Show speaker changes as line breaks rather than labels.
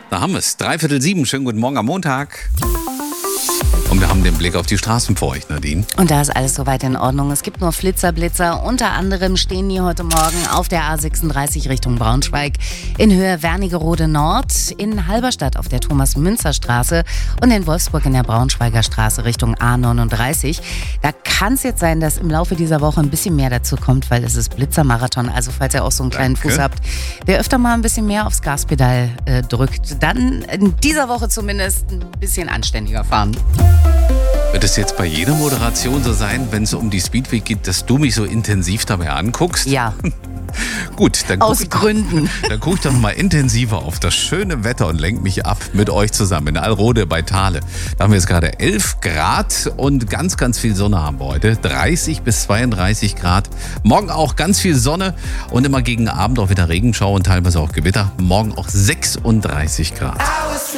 Da haben wir es. 6:45. Schönen guten Morgen am Montag. Und wir haben den Blick auf die Straßen für euch, Nadine.
Und da ist alles soweit in Ordnung. Es gibt nur Flitzer. Unter anderem stehen die heute Morgen auf der A36 Richtung Braunschweig, in Höhe Wernigerode Nord, in Halberstadt auf der Thomas-Münzer-Straße und in Wolfsburg in der Braunschweiger Straße Richtung A39. Da kann es jetzt sein, dass im Laufe dieser Woche ein bisschen mehr dazu kommt, weil es ist Blitzermarathon. Also falls ihr auch so einen kleinen Fuß habt, der öfter mal ein bisschen mehr aufs Gaspedal drückt, dann in dieser Woche zumindest ein bisschen anständiger fahren.
Wird es jetzt bei jeder Moderation so sein, wenn es um die Speedway geht, dass du mich so intensiv dabei anguckst?
Ja.
Gut, dann
Aus Gründen.
Dann gucke ich doch mal intensiver auf das schöne Wetter und lenke mich ab mit euch zusammen in Alrode bei Thale. Da haben wir jetzt gerade 11 Grad und ganz, ganz viel Sonne haben wir heute. 30 bis 32 Grad. Morgen auch ganz viel Sonne und immer gegen Abend auch wieder Regenschau und teilweise auch Gewitter. Morgen auch 36 Grad.